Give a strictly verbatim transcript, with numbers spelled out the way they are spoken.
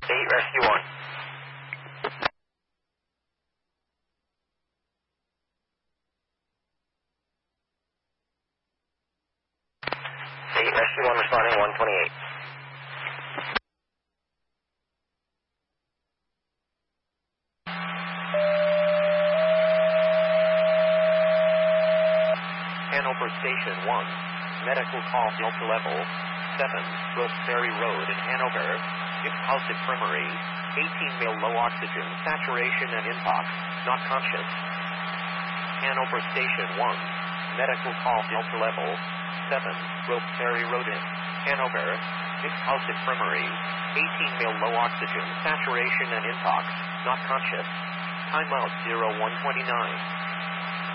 eight Rescue one. eight Rescue one responding one twenty-eight. Hanover Station one, medical call Delta Level seven, Roseberry Road in Hanover. Gibbs House Infirmary, eighteen male low oxygen, saturation and intox, not conscious. Hanover Station one, medical call Delta Level seven, Roseberry Road in Hanover. Gibbs House Infirmary, eighteen male low oxygen, saturation and intox, not conscious. Timeout zero one twenty-nine.